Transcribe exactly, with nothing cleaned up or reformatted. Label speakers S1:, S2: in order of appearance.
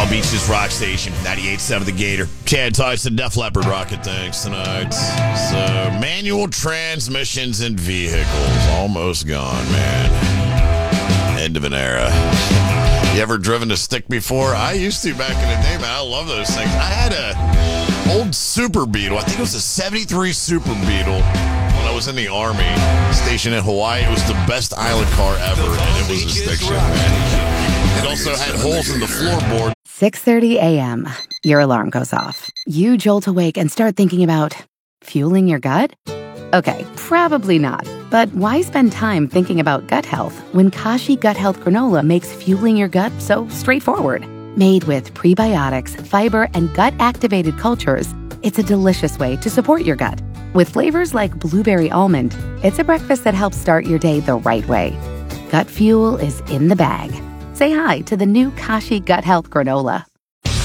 S1: Palm Beach's Rock Station, ninety-eight point seven The Gator. Chad Tyson, Def Leppard Rocket Thanks tonight. So, manual transmissions in vehicles. Almost gone, man. End of an era. You ever driven a stick before? I used to back in the day, man. I love those things. I had a old Super Beetle. I think it was a seventy-three Super Beetle when I was in the Army, stationed in Hawaii. It was the best island car ever, and it was a stick shift, man. It also had holes in the floorboard.
S2: six thirty a.m. Your alarm goes off. You jolt awake and start thinking about fueling your gut? Okay, probably not. But why spend time thinking about gut health when Kashi Gut Health Granola makes fueling your gut so straightforward? Made with prebiotics, fiber, and gut-activated cultures, it's a delicious way to support your gut. With flavors like blueberry almond, it's a breakfast that helps start your day the right way. Gut fuel is in the bag. Say hi to the new Kashi Gut Health Granola.